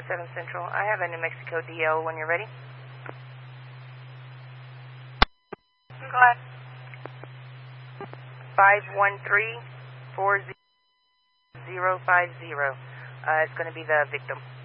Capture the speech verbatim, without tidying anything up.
seven Central. I have a New Mexico D L when you're ready. Go ahead. five one three four zero five zero. Uh, it's going to be the victim.